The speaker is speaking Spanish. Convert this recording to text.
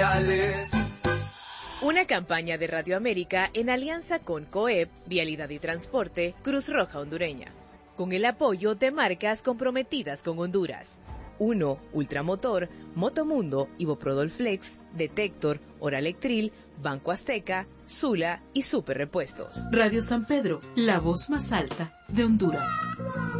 viales. Una campaña de Radio América en alianza con COEP, Vialidad y Transporte, Cruz Roja Hondureña, con el apoyo de marcas comprometidas con Honduras. 1. Ultramotor, Motomundo, Iboprodolflex, Detector, Oralectril, Banco Azteca, Sula y Super Repuestos. Radio San Pedro, la voz más alta de Honduras.